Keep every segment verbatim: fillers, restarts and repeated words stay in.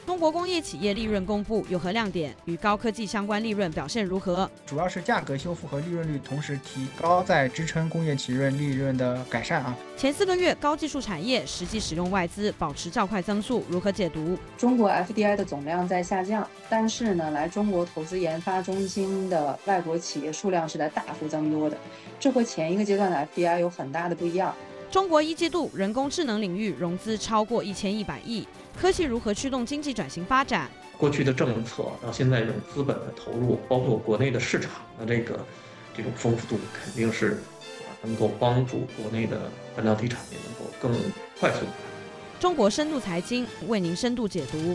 中国工业企业利润公布有何亮点？与高科技相关利润表现如何？ 主要是价格修复和利润率同时提高，在支撑工业企业利润的改善啊。 前四个月高技术产业实际使用外资保持较快增速，如何解读？ 中国 F D I 的总量在下降，但是呢，来中国投资研发中心的外国企业数量是在大幅增多的，这和前一个阶段的 F D I 有很大的不一样。 中国一季度人工智能领域融资超过一千一百亿，科技如何驱动经济转型发展？ 过去的政策到现在这种资本的投入，包括国内的市场的这个这种丰富度，肯定是能够帮助国内的半导体产业能够更快速的。 中国深度财经为您深度解读。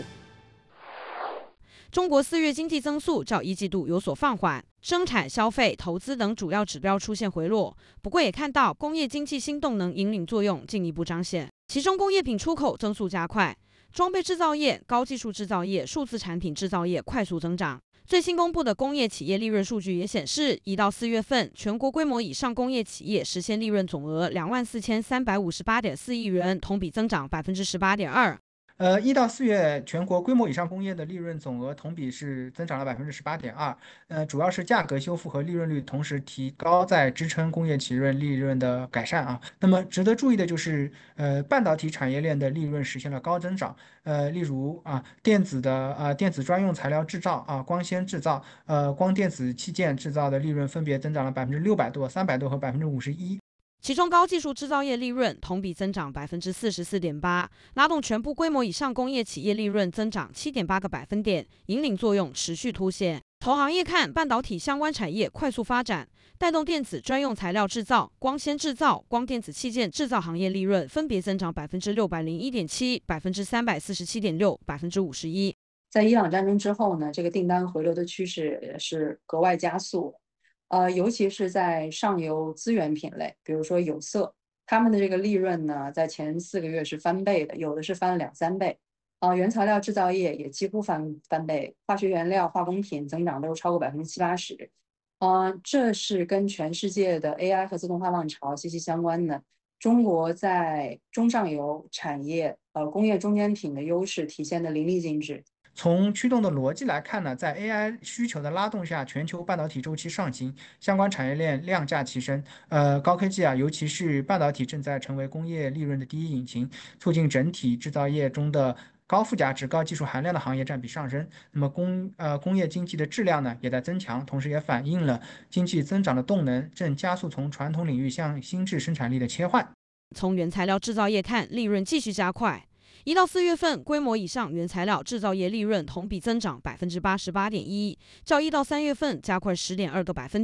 中国四月经济增速较一季度有所放缓，生产、消费、投资等主要指标出现回落。不过也看到工业经济新动能引领作用进一步彰显，其中工业品出口增速加快，装备制造业、高技术制造业、数字产品制造业快速增长。最新公布的工业企业利润数据也显示，一到四月份，全国规模以上工业企业实现利润总额两万四千三百五十八点四亿元，同比增长百分之十八点二。 呃，一到四月，全国规模以上工业的利润总额同比是增长了百分之十八点二。呃，主要是价格修复和利润率同时提高，在支撑工业企业利润的改善啊。那么值得注意的就是，呃，半导体产业链的利润实现了高增长。呃，例如啊，电子的啊电子专用材料制造啊，光纤制造，呃，光电子器件制造的利润分别增长了百分之六百多、三百多和百分之五十一。 其中高技术制造业利润同比增长百分之四十四点八，拉动全部规模以上工业企业利润增长七点八个百分点，引领作用持续凸显。投行业看半导体相关产业快速发展，带动电子专用材料制造、光纤制造、光电子器件制造行业利润分别增长百分之六百零一点七、百分之三百四十七点六、百分之五十一。 在伊朗战争之后呢，这个订单回流的趋势是格外加速。呃，尤其是在上游资源品类，比如说有色，他们的这个利润呢，在前四个月是翻倍的，有的是翻了两三倍。啊、呃，原材料制造业也几乎翻翻倍，化学原料、化工品增长都是超过百分之七八十。呃，这是跟全世界的 A I 和自动化浪潮息息相关的。中国在中上游产业、呃工业中间品的优势体现的淋漓尽致。 从驱动的逻辑来看呢，在 A I 需求的拉动下，全球半导体周期上行，相关产业链量价齐升。呃，高科技啊，尤其是半导体正在成为工业利润的第一引擎，促进整体制造业中的高附加值、高技术含量的行业占比上升。那么工呃工业经济的质量呢也在增强，同时也反映了经济增长的动能正加速从传统领域向新质生产力的切换。 从原材料制造业看，利润继续加快。一到四月份，规模以上原材料制造业利润同比增长百分之八十八点一，较一到三月份加快十点二个百分点。